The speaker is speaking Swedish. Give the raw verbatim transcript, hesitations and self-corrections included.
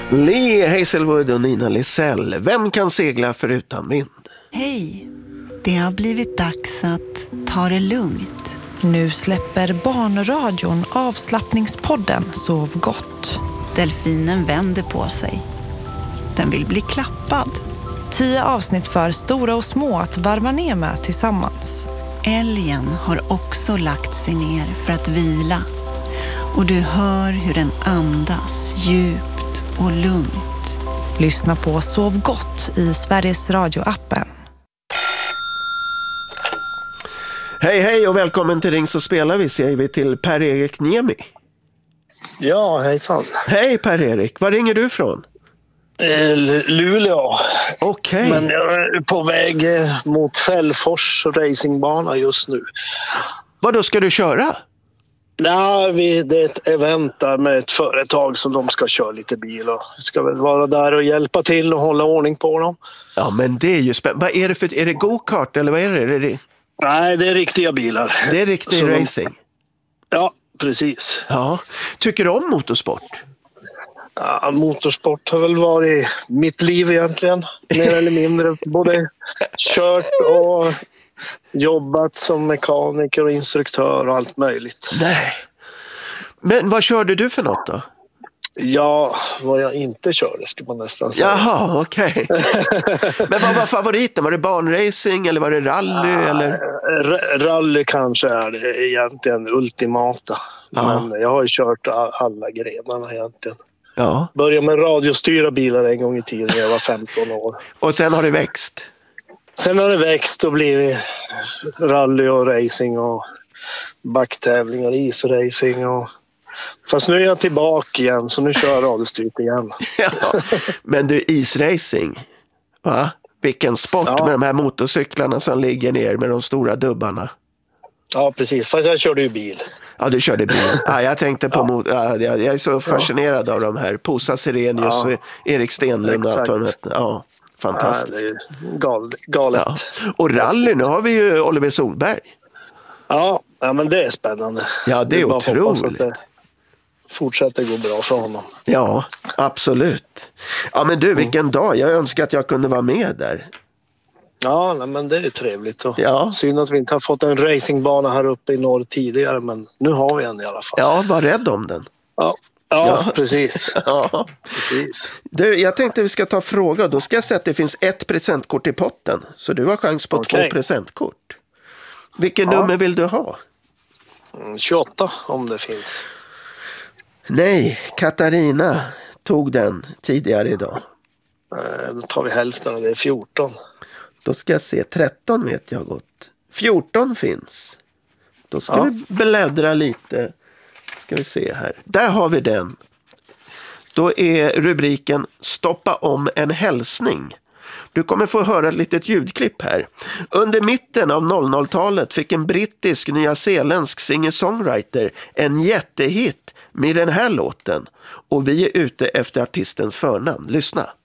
Lee Hazelwood och Nina Lisell. Vem kan segla förutan vind? Hej, det har blivit dags att ta det lugnt. Nu släpper Barnradion avslappningspodden Sov gott. Delfinen vänder på sig. Den vill bli klappad. Tio avsnitt för stora och små att varva ner med tillsammans. Älgen har också lagt sig ner för att vila. Och du hör hur den andas djupt och lugnt. Lyssna på Sov gott i Sveriges Radio-appen. Hej hej och välkommen till Ring så spelar vi, säger vi till Per-Erik Niemi. Ja, hejsan. Hej Per-Erik, var ringer du från? Eh, Luleå. Okej. Okay. Men jag är på väg eh, mot Fällfors racingbana just nu. Vad då ska du köra? Nej, vi, det är ett event där med ett företag som de ska köra lite bil och ska väl vara där och hjälpa till och hålla ordning på dem. Ja, men det är ju spännande. Vad är det för, är det go-kart eller vad är det? Är det... Nej, det är riktiga bilar. Det är riktig Så racing? De... Ja, precis. Ja. Tycker du om motorsport? Ja, motorsport har väl varit mitt liv egentligen. Mer eller mindre. Både kört och jobbat som mekaniker och instruktör och allt möjligt. Nej. Men vad körde du för något då? Ja, vad jag inte körde skulle man nästan säga. Jaha, okej. Okay. Men vad var favoriten? Var det barnracing eller var det rally? Ja, eller? R- rally kanske är det egentligen ultimata. Ja. Men jag har ju kört alla grenarna egentligen. Ja. Började med radiostyra bilar en gång i tiden när jag var femton år. Och sen har det växt? Sen har det växt och blivit rally och racing och backtävlingar, isracing och... Fast nu är jag tillbaka igen, så nu kör jag radiostyrt igen. Ja, men du, isracing, va? Vilken sport, ja. Med de här motorcyklarna som ligger ner med de stora dubbarna. Ja, precis. Fast jag körde ju bil. Ja, du körde bil. Ja, jag tänkte på... Ja. Mot... Ja, jag är så fascinerad ja. av de här. Posa Sirenius ja. och Erik Stenlund. Och de här. Ja, fantastiskt. Ja, det är gal, galet. Ja. Och rally, nu har vi ju Oliver Solberg. Ja, ja, men det är spännande. Ja, det är, det är otroligt. Fortsätter gå bra för honom. Ja, absolut. Ja, men du, vilken mm. dag. Jag önskar att jag kunde vara med där. Ja, nej, men det är trevligt. Och ja. Synd att vi inte har fått en racingbana här uppe i norr tidigare, men nu har vi en i alla fall. Ja, var rädd om den. Ja, ja, ja. precis. Ja. precis. Du, jag tänkte vi ska ta fråga. Då ska jag säga att det finns ett presentkort i potten. Så du har chans på okay. två presentkort. Vilken ja. nummer vill du ha? Mm, tjugoåtta om det finns. Nej, Katarina tog den tidigare idag. Eh, då tar vi hälften och det är fjorton. Då ska jag se, tretton vet jag gott. fjorton finns. Då ska ja. vi bläddra lite. Ska vi se här. Där har vi den. Då är rubriken Stoppa om en hälsning. Du kommer få höra ett litet ljudklipp här. Under mitten av noll noll-talet fick en brittisk nyzeeländsk singer-songwriter en jättehit med den här låten. Och vi är ute efter artistens förnamn. Lyssna.